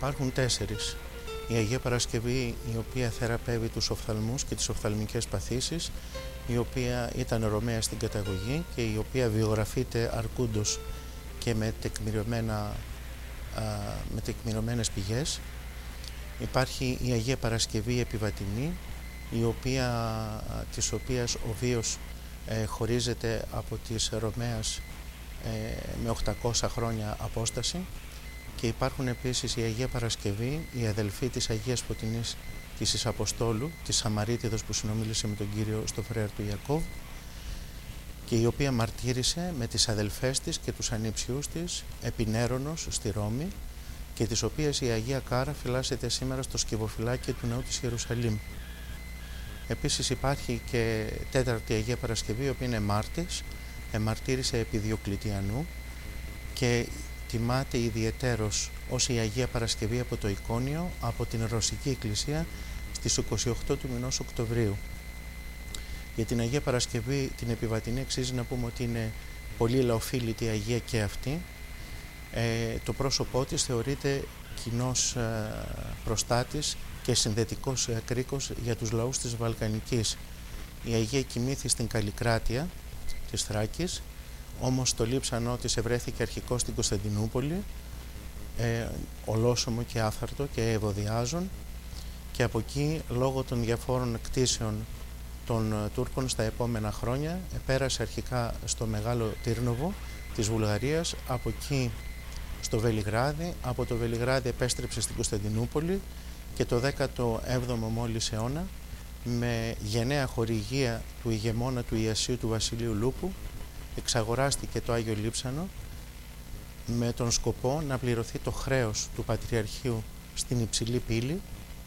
υπάρχουν 4. Η Αγία Παρασκευή, η οποία θεραπεύει τους οφθαλμούς και τις οφθαλμικές παθήσεις, η οποία ήταν Ρωμαία στην καταγωγή και η οποία βιογραφείται αρκούντος και με τεκμηριωμένες πηγές. Υπάρχει η Αγία Παρασκευή Επιβατινή, της οποίας ο βίος χωρίζεται από της Ρωμαίας με 800 χρόνια απόσταση, και υπάρχουν επίσης η Αγία Παρασκευή, η αδελφή της Αγίας Φωτεινής της Αποστόλου, της Σαμαρίτιδος που συνομίλησε με τον Κύριο στο φρέαρ του Ιακώβ, και η οποία μαρτύρησε με τις αδελφές της και τους ανιψιούς της επί Νέρονος στη Ρώμη, και της οποίας η Αγία Κάρα φυλάσσεται σήμερα στο σκευοφυλάκιο του Ναού της Ιερουσαλήμ. Επίσης υπάρχει και 4η Αγία Παρασκευή, η οποία είναι μάρτης, εμαρτύρησε επί Διοκλητιανού και τιμάται ιδιαιτέρως ως η Αγία Παρασκευή από το Εικόνιο, από την Ρωσική Εκκλησία στις 28 του μηνός Οκτωβρίου. Για την Αγία Παρασκευή την Επιβατινή αξίζει να πούμε ότι είναι πολύ λαοφίλητη Αγία και αυτή. Το πρόσωπό της θεωρείται κοινός προστάτης και συνδετικός κρίκος για τους λαούς της Βαλκανικής. Η Αγία κοιμήθη στην Καλλικράτεια της Θράκης, όμως το λείψανό της ευρέθηκε αρχικώς στην Κωνσταντινούπολη, ολόσωμο και άφθαρτο και ευωδιάζων, και από εκεί λόγω των διαφόρων κτήσεων των Τούρκων στα επόμενα χρόνια πέρασε αρχικά στο Μεγάλο Τύρνοβο της Βουλγαρίας, από εκεί στο Βελιγράδι, από το Βελιγράδι επέστρεψε στην Κωνσταντινούπολη και το 17ο μόλις αιώνα με γενναία χορηγία του ηγεμόνα του Ιασίου του Βασιλείου Λούπου εξαγοράστηκε το Άγιο Λείψανο με τον σκοπό να πληρωθεί το χρέος του Πατριαρχείου στην Υψηλή Πύλη,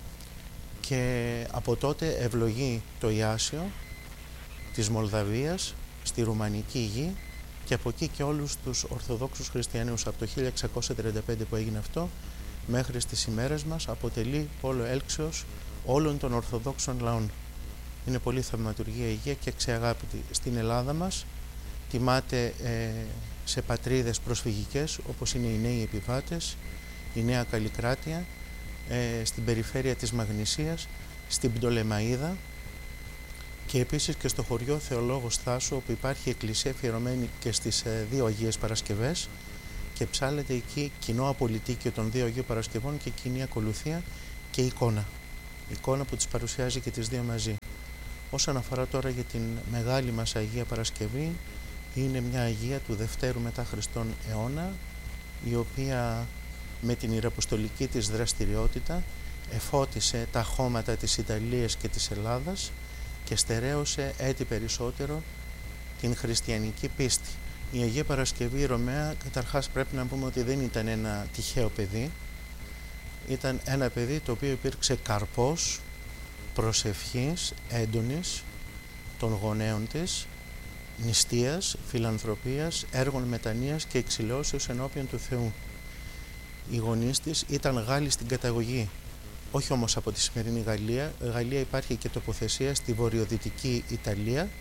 και από τότε ευλογεί το Ιάσιο της Μολδαβίας στη Ρουμανική γη, και από εκεί και όλους τους Ορθοδόξους Χριστιανούς. Από το 1635 που έγινε αυτό μέχρι στις ημέρες μας αποτελεί πόλο έλξεως όλων των Ορθοδόξων λαών. Είναι πολύ θαυματουργία Αγία και αξιαγάπητη. Στην Ελλάδα μας τιμάται σε πατρίδες προσφυγικές όπως είναι οι Νέοι Επιβάτες, η Νέα Καλλικράτεια, στην περιφέρεια της Μαγνησίας, στην Πτολεμαΐδα και επίσης και στο χωριό Θεολόγος Θάσου, όπου υπάρχει εκκλησία αφιερωμένη και στις 2 Αγίες Παρασκευές, και ψάλλεται εκεί κοινό απολυτίκιο των 2 Αγίων Παρασκευών και κοινή ακολουθία και εικόνα. Εικόνα που τις παρουσιάζει και τις 2 μαζί. Όσον αφορά τώρα για την μεγάλη μας Αγία Παρασκευή, είναι μια Αγία του Δευτέρου μετά Χριστόν αιώνα, η οποία με την ιεραποστολική της δραστηριότητα εφώτισε τα χώματα της Ιταλίας και της Ελλάδας και στερέωσε έτη περισσότερο την χριστιανική πίστη. Η Αγία Παρασκευή Ρωμαία, καταρχάς πρέπει να πούμε ότι δεν ήταν ένα τυχαίο παιδί. Ήταν ένα παιδί το οποίο υπήρξε καρπός προσευχής έντονης των γονέων της, νηστείας, φιλανθρωπίας, έργων μετανοίας και εξηλαιώσεως ενώπιον του Θεού. Οι γονείς της ήταν Γάλλοι στην καταγωγή, όχι όμως από τη σημερινή Γαλλία. Γαλλία υπάρχει και τοποθεσία στη βορειοδυτική Ιταλία,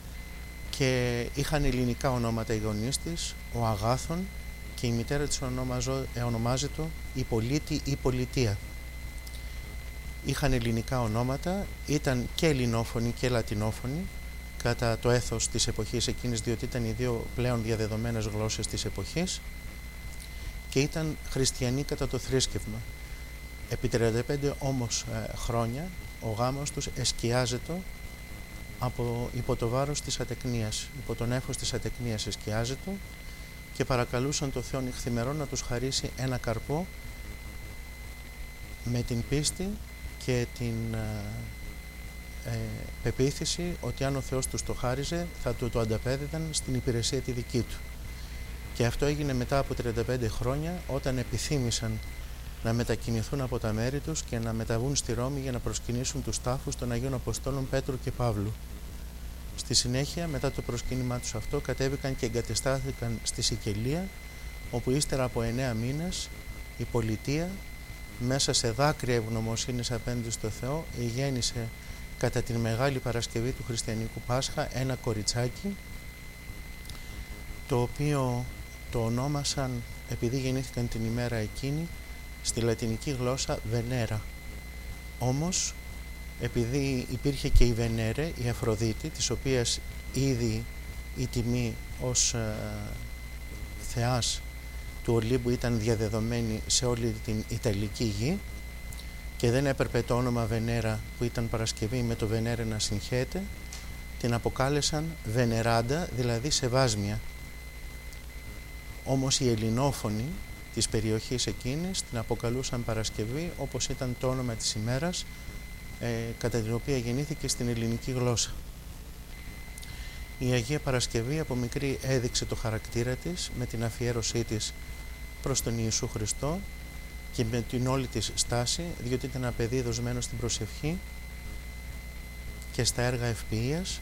και είχαν ελληνικά ονόματα οι γονείς της, ο Αγάθων, και η μητέρα της ονομάζεται Ιππολίτη ή Πολιτεία. Είχαν ελληνικά ονόματα, ήταν και ελληνόφωνοι και λατινόφωνοι κατά το έθος της εποχής εκείνης, διότι ήταν οι 2 πλέον διαδεδομένες γλώσσες της εποχής, και ήταν χριστιανοί κατά το θρήσκευμα. Επί 35 όμως χρόνια ο γάμος τους εσκιάζεται υπό το βάρος της ατεκνίας, υπό τον έφος της ατεκνίας εσκιάζεται, και παρακαλούσαν το Θεό νυχθημερών να τους χαρίσει ένα καρπό με την πίστη και την πεποίθηση ότι αν ο Θεός τους το χάριζε θα το ανταπέδιδαν στην υπηρεσία τη δική του. Και αυτό έγινε μετά από 35 χρόνια, όταν επιθύμησαν να μετακινηθούν από τα μέρη τους και να μεταβούν στη Ρώμη για να προσκυνήσουν τους τάφους των Αγίων Αποστόλων Πέτρου και Παύλου. Στη συνέχεια, μετά το προσκύνημά τους αυτό, κατέβηκαν και εγκατεστάθηκαν στη Σικελία, όπου ύστερα από 9 μήνες η πολιτεία, μέσα σε δάκρυα ευγνωμοσύνης απέναντι στο Θεό, γέννησε κατά την Μεγάλη Παρασκευή του Χριστιανικού Πάσχα ένα κοριτσάκι, το οποίο το ονόμασαν, επειδή γεννήθηκαν την ημέρα εκείνη, στη λατινική γλώσσα Βενέρα. Όμως, επειδή υπήρχε και η Βενέρε, η Αφροδίτη, της οποίας ήδη η τιμή ως θεάς του Ολύμπου ήταν διαδεδομένη σε όλη την Ιταλική γη και δεν έπρεπε το όνομα Βενέρα που ήταν Παρασκευή με το Βενέρε να συγχέεται, την αποκάλεσαν Βενεράντα, δηλαδή σεβάσμια. Όμως οι ελληνόφωνοι της περιοχής εκείνης την αποκαλούσαν Παρασκευή, όπως ήταν το όνομα της ημέρας κατά την οποία γεννήθηκε στην ελληνική γλώσσα. Η Αγία Παρασκευή από μικρή έδειξε το χαρακτήρα της με την αφιέρωσή της προς τον Ιησού Χριστό και με την όλη της στάση, διότι ήταν ένα παιδί δοσμένο στην προσευχή και στα έργα ευποιίας,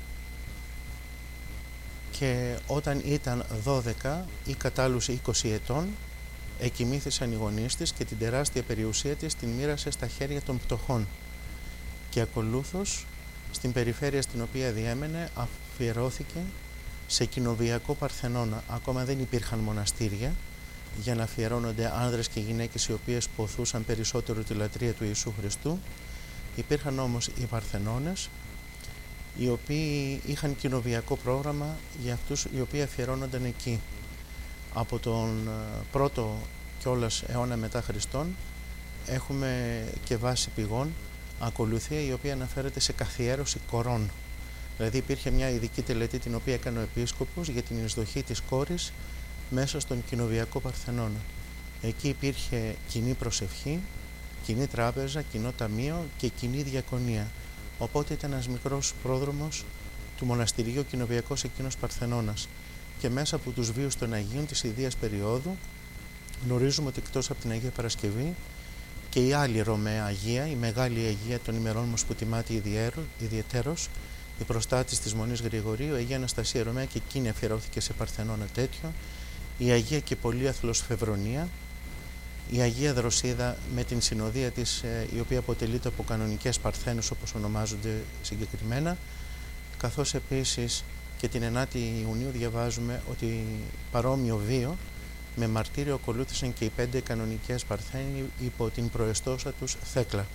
και όταν ήταν 12 ή κατάλληλους 20 ετών εκοιμήθησαν οι γονείς της και την τεράστια περιουσία της την μοίρασε στα χέρια των πτωχών και ακολούθως στην περιφέρεια στην οποία διέμενε αφιερώθηκε σε κοινοβιακό Παρθενώνα. Ακόμα δεν υπήρχαν μοναστήρια για να αφιερώνονται άνδρες και γυναίκες οι οποίες ποθούσαν περισσότερο τη λατρεία του Ιησού Χριστού. Υπήρχαν όμως οι Παρθενώνες, οι οποίοι είχαν κοινοβιακό πρόγραμμα για αυτούς οι οποίοι αφιερώνονταν εκεί. Από τον πρώτο κιόλας αιώνα μετά Χριστόν έχουμε και βάση πηγών ακολουθία η οποία αναφέρεται σε καθιέρωση κορών. Δηλαδή υπήρχε μια ειδική τελετή την οποία έκανε ο επίσκοπος για την εισδοχή της κόρης μέσα στον κοινοβιακό Παρθενώνα. Εκεί υπήρχε κοινή προσευχή, κοινή τράπεζα, κοινό ταμείο και κοινή διακονία. Οπότε ήταν ένας μικρός πρόδρομος του μοναστηριού κοινοβιακός εκείνος Παρθενώνας. Και μέσα από τους βίους των Αγίων της ιδίας περίοδου γνωρίζουμε ότι εκτός από την Αγία Παρασκευή και η άλλη Ρωμαία Αγία, η Μεγάλη Αγία των ημερών μας που τιμάται ιδιαιτέρως, η προστάτης της Μονής Γρηγορίου, η Αγία Αναστασία Ρωμαία, και εκείνη αφιερώθηκε σε Παρθενώνα τέτοιο, η Αγία και Πολύαθλος Φεβρονία, η Αγία Δροσίδα με την συνοδεία της, η οποία αποτελείται από κανονικές Παρθένους όπως ονομάζονται συγκεκριμένα, καθώς επίσης και την 9η Ιουνίου διαβάζουμε ότι παρόμοιο βίο με μαρτύριο ακολούθησαν και οι 5 κανονικές Παρθένοι υπό την προεστώσα τους Θέκλα.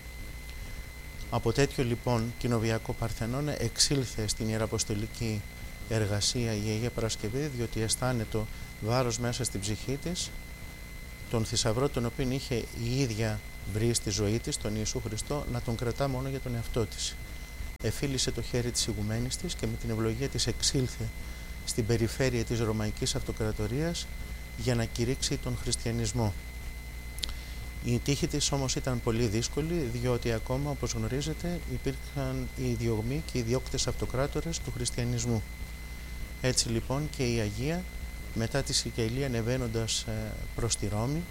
Από τέτοιο λοιπόν κοινοβιακό Παρθενώνα εξήλθε στην Ιεραποστολική εργασία η Αγία Παρασκευή, διότι αισθάνεται το βάρος μέσα στην ψυχή της, τον θησαυρό τον οποίο είχε η ίδια βρει στη ζωή της, τον Ιησού Χριστό, να τον κρατά μόνο για τον εαυτό της. Εφίλησε το χέρι της ηγουμένης της και με την ευλογία της εξήλθε στην περιφέρεια της Ρωμαϊκής Αυτοκρατορίας για να κηρύξει τον χριστιανισμό. Η τύχη της όμως ήταν πολύ δύσκολη, διότι ακόμα, όπως γνωρίζετε, υπήρχαν οι διωγμοί και οι διώκτες αυτοκράτορες του χριστιανισμού. Έτσι λοιπόν και η Αγία, μετά τη Σικελία ανεβαίνοντας προς τη Ρώμη,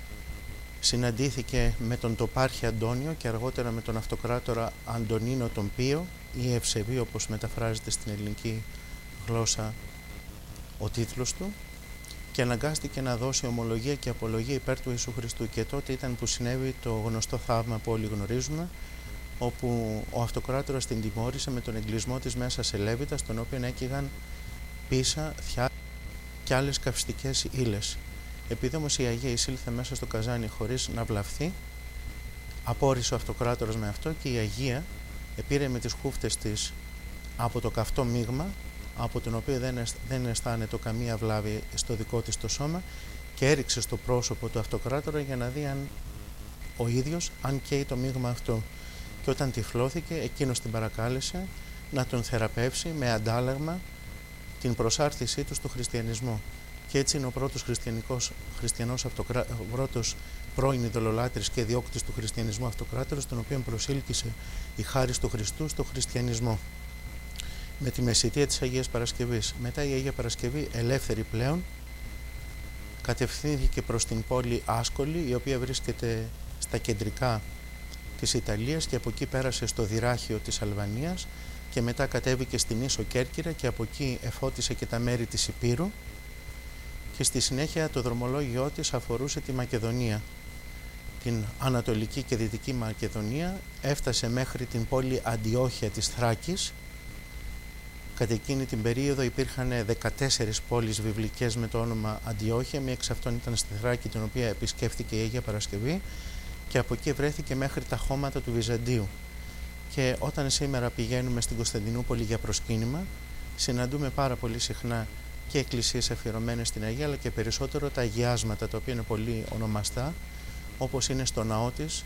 συναντήθηκε με τον τοπάρχη Αντώνιο και αργότερα με τον αυτοκράτορα Αντωνίνο τον Πίο ή Ευσεβή, όπως μεταφράζεται στην ελληνική γλώσσα ο τίτλος του, και αναγκάστηκε να δώσει ομολογία και απολογία υπέρ του Ιησού Χριστού. Και τότε ήταν που συνέβη το γνωστό θαύμα που όλοι γνωρίζουμε, όπου ο αυτοκράτορας την τιμώρησε με τον εγκλισμό της μέσα σε λέβητα, στον οποίο έκυγαν πίσα, θιά και άλλες καυστικές ύλες. Επειδή όμως η Αγία εισήλθε μέσα στο καζάνι χωρίς να βλαφθεί, απόρρισε ο αυτοκράτορας με αυτό και η Αγία επήρε με τις χούφτες της από το καυτό μείγμα, από τον οποίο δεν αισθάνεται καμία βλάβη στο δικό της το σώμα, και έριξε στο πρόσωπο του αυτοκράτορα για να δει αν ο ίδιος αν καίει το μείγμα αυτό. Και όταν τυφλώθηκε, εκείνος την παρακάλεσε να τον θεραπεύσει με αντάλλαγμα την προσάρτησή του στο χριστιανισμό. Και έτσι είναι ο πρώτος χριστιανός πρώτος πρώην ειδωλολάτρης και διώκτης του χριστιανισμού αυτοκράτορας, τον οποίο προσήλκησε η χάρις του Χριστού στο χριστιανισμό με τη μεσητεία της Αγίας Παρασκευής. Μετά η Αγία Παρασκευή, ελεύθερη πλέον, κατευθύνθηκε προς την πόλη Άσκολη, η οποία βρίσκεται στα κεντρικά της Ιταλίας, και από εκεί πέρασε στο Δυράχιο της Αλβανίας και μετά κατέβηκε στην Ίσο Κέρκυρα και από εκεί εφώτισε και τα μέρη της Υπήρου, και στη συνέχεια το δρομολόγιό της αφορούσε τη Μακεδονία, την Ανατολική και Δυτική Μακεδονία, έφτασε μέχρι την πόλη Αντιόχεια της Θράκης, Κατά εκείνη την περίοδο υπήρχαν 14 πόλεις βιβλικές με το όνομα Αντιόχεια, μία εξ αυτών ήταν στη Θράκη, την οποία επισκέφθηκε η Αγία Παρασκευή, και από εκεί βρέθηκε μέχρι τα χώματα του Βυζαντίου. Και όταν σήμερα πηγαίνουμε στην Κωνσταντινούπολη για προσκύνημα, συναντούμε πάρα πολύ συχνά και εκκλησίες αφιερωμένες στην Αγία, αλλά και περισσότερο τα αγιάσματα, τα οποία είναι πολύ ονομαστά, όπως είναι στο ναό της,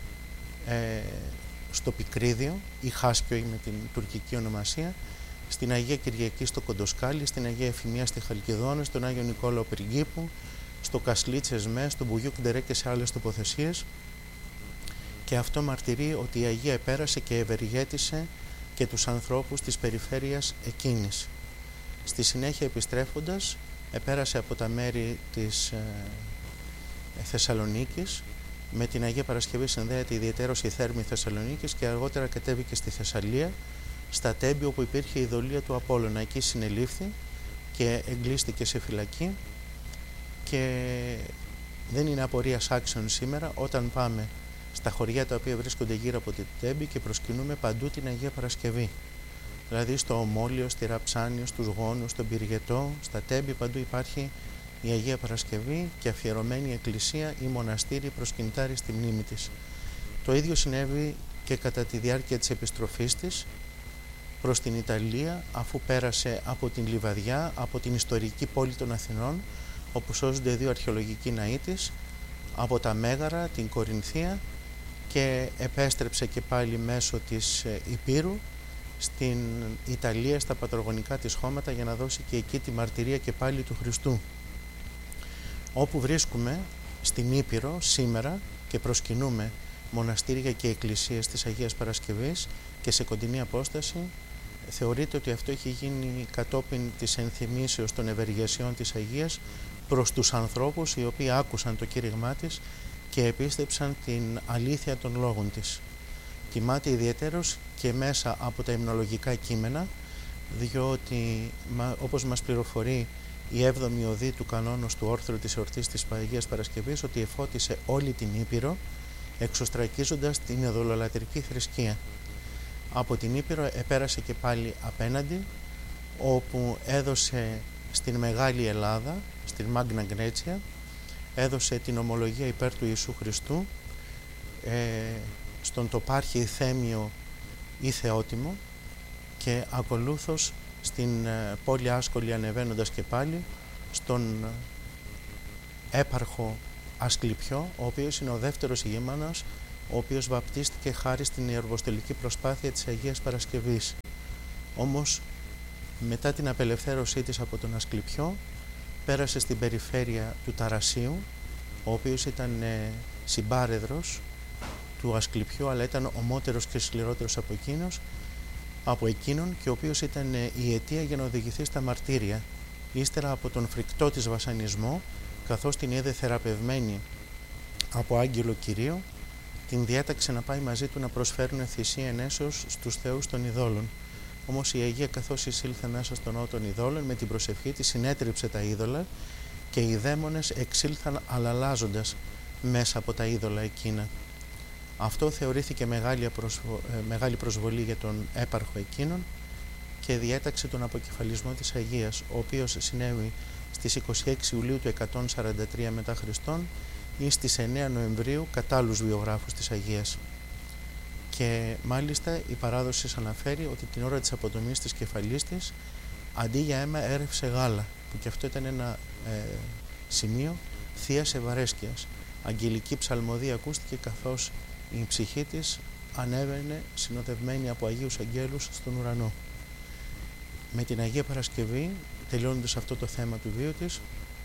στο Πικρίδιο ή Χάσκιο με την τουρκική ονομασία, στην Αγία Κυριακή στο Κοντοσκάλι, στην Αγία Εφημία στη Χαλκιδόνα, στον Άγιο Νικόλαο Πριγκίπου, στο Κασλίτσες Με, στον Μπουγιούκ Ντερέ και σε άλλες τοποθεσίες. Και αυτό μαρτυρεί ότι η Αγία επέρασε και ευεργέτησε και τους ανθρώπους της περιφέρειας εκείνης. Στη συνέχεια, επιστρέφοντας, επέρασε από τα μέρη της Θεσσαλονίκης. Με την Αγία Παρασκευή συνδέεται ιδιαιτέρως η Θέρμη Θεσσαλονίκης και αργότερα κατέβηκε στη Θεσσαλία, στα Τέμπη, όπου υπήρχε η ειδωλία του Απόλλωνα. Εκεί συνελήφθη και εγκλείστηκε σε φυλακή, και δεν είναι απορίας άξιων σήμερα όταν πάμε στα χωριά τα οποία βρίσκονται γύρω από την Τέμπη και προσκυνούμε παντού την Αγία Παρασκευή. Δηλαδή στο Ομόλιο, στη Ραψάνιο, στους Γόνους, στον Πυργετό, στα Τέμπη, παντού υπάρχει η Αγία Παρασκευή και αφιερωμένη εκκλησία ή μοναστήρι προσκυνητάρι στη μνήμη της. Το ίδιο συνέβη και κατά τη διάρκεια της επιστροφής της προς την Ιταλία, αφού πέρασε από την Λιβαδιά, από την ιστορική πόλη των Αθηνών, όπου σώζονται δύο αρχαιολογικοί ναοί της, από τα Μέγαρα, την Κορινθία, και επέστρεψε και πάλι μέσω της Υπήρου στην Ιταλία, στα πατρογονικά της χώματα, για να δώσει και εκεί τη μαρτυρία και πάλι του Χριστού. Όπου βρίσκουμε στην Ήπειρο σήμερα και προσκυνούμε μοναστήρια και εκκλησίες της Αγίας Παρασκευής και σε κοντινή απόσταση, θεωρείται ότι αυτό έχει γίνει κατόπιν της ενθυμήσεως των ευεργεσιών της Αγίας προς τους ανθρώπους οι οποίοι άκουσαν το κήρυγμά της και επίστεψαν την αλήθεια των λόγων της. Τιμάται ιδιαιτέρως και μέσα από τα υμνολογικά κείμενα, διότι όπως μας πληροφορεί η 7η οδή του κανόνος του όρθρου της εορτής της Αγίας Παρασκευής, ότι εφώτισε όλη την Ήπειρο, εξωστρακίζοντας την ειδωλολατρική θρησκεία. Από την Ήπειρο επέρασε και πάλι απέναντι, όπου έδωσε στην Μεγάλη Ελλάδα, στην Μάγνα Γκρέτσια, έδωσε την ομολογία υπέρ του Ιησού Χριστού, στον τοπάρχη Θέμιο ή Θεότιμο, και ακολούθως στην πόλη Άσκολη, ανεβαίνοντας και πάλι στον έπαρχο Ασκληπιό, ο οποίος είναι ο δεύτερος ηγέμονας, ο οποίος βαπτίστηκε χάρη στην ιεροποστολική προσπάθεια της Αγίας Παρασκευής. Όμως μετά την απελευθέρωσή της από τον Ασκληπιό, πέρασε στην περιφέρεια του Ταρασίου, ο οποίος ήταν συμπάρεδρος του Ασκληπιού, αλλά ήταν ομότερος και σκληρότερος από εκείνον, και ο οποίος ήταν η αιτία για να οδηγηθεί στα μαρτύρια, ύστερα από τον φρικτό της βασανισμό, καθώς την είδε θεραπευμένη από άγγελο Κυρίο, την διέταξε να πάει μαζί του να προσφέρουν θυσία ενέσεως στους θεούς των ειδόλων. Όμως η Αγία, καθώς εισήλθε μέσα στον ναό των ειδόλων, με την προσευχή της συνέτριψε τα είδωλα και οι δαίμονες εξήλθαν αλλαλάζοντας μέσα από τα είδωλα εκείνα. Αυτό θεωρήθηκε μεγάλη προσβολή για τον έπαρχο εκείνον και διέταξε τον αποκεφαλισμό της Αγίας, ο οποίος συνέβη στις 26 Ιουλίου του 143 μετά Χριστόν ή στις 9 Νοεμβρίου κατά άλλους βιογράφους της Αγίας. Και μάλιστα η παράδοση αναφέρει ότι την ώρα της αποτομής της κεφαλής της, αντί για αίμα έρευσε γάλα, που και αυτό ήταν ένα σημείο θείας ευαρέσκειας. Αγγελική ψαλμοδία ακούστηκε καθώς η ψυχή της ανέβαινε συνοδευμένη από Αγίους Αγγέλους στον ουρανό. Με την Αγία Παρασκευή, τελειώνοντας αυτό το θέμα του βίου της,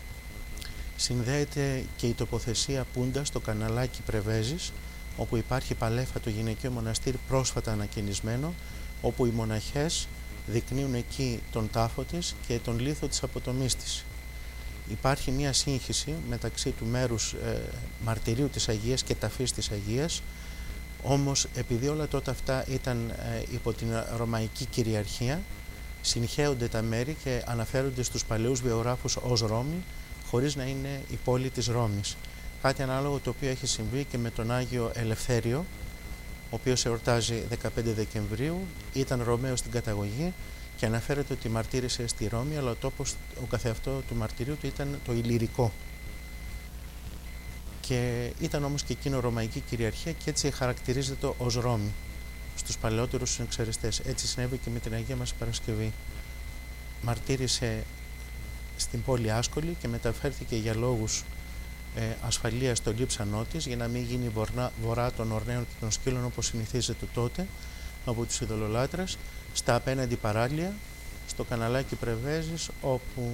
συνδέεται και η τοποθεσία Πούντα στο καναλάκι Πρεβέζης, όπου υπάρχει παλέφατο γυναικείο μοναστήρι πρόσφατα ανακαινισμένο, όπου οι μοναχές δεικνύουν εκεί τον τάφο της και τον λίθο της αποτομής της. Υπάρχει μία σύγχυση μεταξύ του μέρους μαρτυρίου της Αγίας και ταφής της Αγίας, όμως επειδή όλα τότε αυτά ήταν υπό την Ρωμαϊκή κυριαρχία, συγχέονται τα μέρη και αναφέρονται στους παλαιούς βιογράφους ως Ρώμη, χωρίς να είναι η πόλη της Ρώμης. Κάτι ανάλογο το οποίο έχει συμβεί και με τον Άγιο Ελευθέριο, ο οποίος εορτάζει 15 Δεκεμβρίου, ήταν Ρωμαίος στην καταγωγή και αναφέρεται ότι μαρτύρησε στη Ρώμη, αλλά ο τόπος ο καθεαυτό του μαρτυρίου του ήταν το Ιλλυρικό. Και ήταν όμως και εκείνο ρωμαϊκή κυριαρχία και έτσι χαρακτηρίζεται ως Ρώμη στους παλαιότερους συνεξαριστές. Έτσι συνέβη και με την Αγία μας Παρασκευή. Μαρτύρησε στην πόλη Άσκολη και μεταφέρθηκε για λόγους ασφαλείας στο λείψανό της, για να μην γίνει βορρά των ορνέων και των σκύλων όπως συνηθίζεται τότε από τους ειδωλολάτρες, στα απέναντι παράλια, στο καναλάκι Πρεβέζης, όπου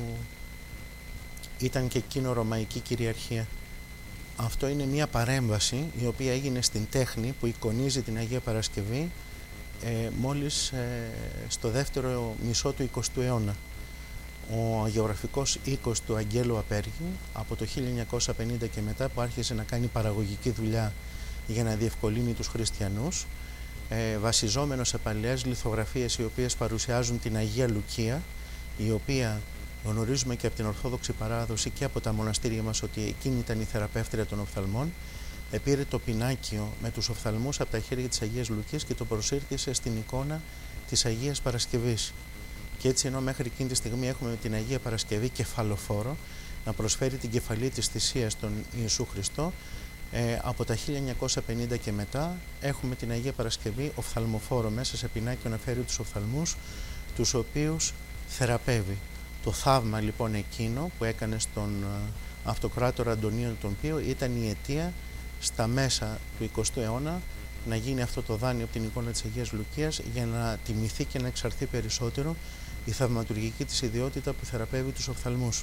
ήταν και εκείνο ρωμαϊκή κυριαρχία. Αυτό είναι μια παρέμβαση η οποία έγινε στην τέχνη που εικονίζει την Αγία Παρασκευή μόλις στο δεύτερο μισό του 20ου αιώνα. Ο αγιογραφικός οίκος του Αγγέλου Απέργη από το 1950 και μετά, που άρχισε να κάνει παραγωγική δουλειά για να διευκολύνει τους χριστιανούς, βασιζόμενο σε παλαιές λιθογραφίες οι οποίες παρουσιάζουν την Αγία Λουκία, η οποία γνωρίζουμε και από την Ορθόδοξη παράδοση και από τα μοναστήρια μας ότι εκείνη ήταν η θεραπεύτρια των οφθαλμών, πήρε το πινάκιο με τους οφθαλμούς από τα χέρια της Αγίας Λουκίας και το προσήρθησε στην εικόνα της Αγίας Παρασκευής. Και έτσι, ενώ μέχρι εκείνη τη στιγμή έχουμε την Αγία Παρασκευή κεφαλοφόρο να προσφέρει την κεφαλή της θυσίας στον Ιησού Χριστό, από τα 1950 και μετά έχουμε την Αγία Παρασκευή οφθαλμοφόρο, μέσα σε πινάκιο να φέρει τους οφθαλμούς, τους οποίους θεραπεύει. Το θαύμα λοιπόν εκείνο που έκανε στον αυτοκράτορα Αντωνίο τον Πίο ήταν η αιτία στα μέσα του 20ου αιώνα να γίνει αυτό το δάνειο από την εικόνα της Αγίας Λουκίας, για να τιμηθεί και να εξαρθεί περισσότερο η θαυματουργική της ιδιότητα που θεραπεύει τους οφθαλμούς.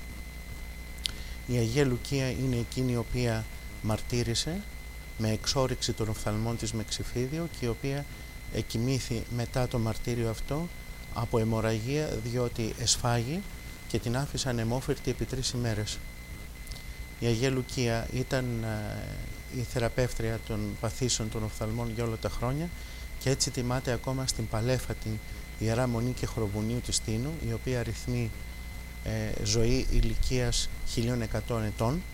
Η Αγία Λουκία είναι εκείνη η οποία μαρτύρησε με εξόρυξη των οφθαλμών της με ξυφίδιο και η οποία εκοιμήθη μετά το μαρτύριο αυτό από αιμορραγία, διότι εσφάγη και την άφησαν αιμόφυρτη επί 3 ημέρες. Η Αγία Λουκία ήταν η θεραπεύτρια των παθήσεων των οφθαλμών για όλα τα χρόνια και έτσι τιμάται ακόμα στην παλέφατη Ιερά Μονή και Χροβουνίου της Τίνου, η οποία αριθμεί ζωή ηλικίας 1100 ετών,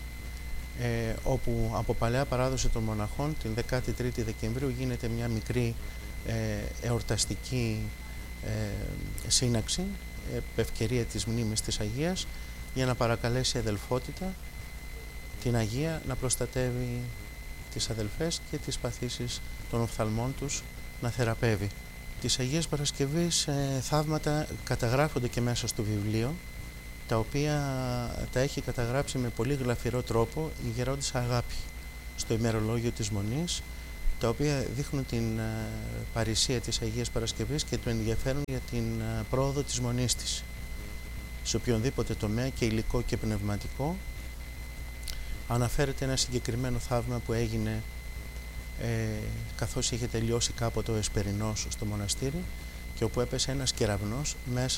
όπου από παλαιά παράδοση των μοναχών την 13η Δεκεμβρίου γίνεται μια μικρή εορταστική σύναξη ευκαιρία της μνήμης της Αγίας, για να παρακαλέσει η αδελφότητα την Αγία να προστατεύει τις αδελφές και τις παθήσεις των οφθαλμών τους να θεραπεύει. Της Αγίας Παρασκευής θαύματα καταγράφονται και μέσα στο βιβλίο, τα οποία τα έχει καταγράψει με πολύ γλαφυρό τρόπο η Γερόντισσα Αγάπη στο ημερολόγιο της Μονής, τα οποία δείχνουν την παρησία της Αγίας Παρασκευής και το ενδιαφέρον για την πρόοδο της Μονής της σε οποιονδήποτε τομέα και υλικό και πνευματικό. Αναφέρεται ένα συγκεκριμένο θαύμα που έγινε καθώς είχε τελειώσει κάποτε ο Εσπερινός στο μοναστήρι και όπου έπεσε ένας κεραυνός μέσα